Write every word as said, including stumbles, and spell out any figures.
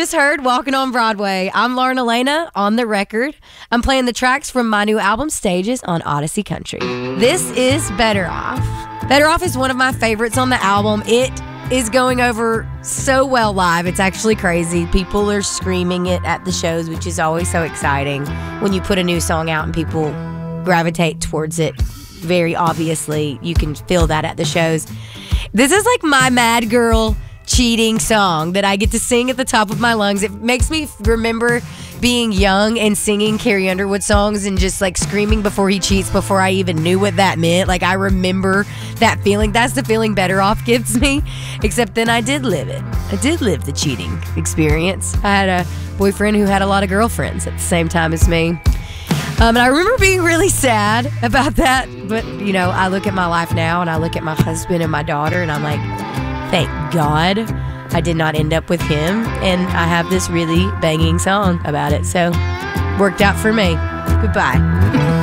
just heard Walking on Broadway. I'm Lauren Elena on the record. I'm playing the tracks from my new album Stages on Odyssey Country. This is Better Off. Better Off is one of my favorites on the album. It is going over so well live. It's actually crazy. People are screaming it at the shows, which is always so exciting when you put a new song out and people gravitate towards it. Very obviously, you can feel that at the shows. This is like my Mad Girl cheating song that I get to sing at the top of my lungs. It makes me remember being young and singing Carrie Underwood songs and just like screaming before he cheats before I even knew what that meant. Like, I remember that feeling. That's the feeling Better Off gives me, except then I did live it. I did live the cheating experience. I had a boyfriend who had a lot of girlfriends at the same time as me. Um, and I remember being really sad about that. But, you know, I look at my life now and I look at my husband and my daughter and I'm like, thank God I did not end up with him. And I have this really banging song about it. So, worked out for me. Goodbye.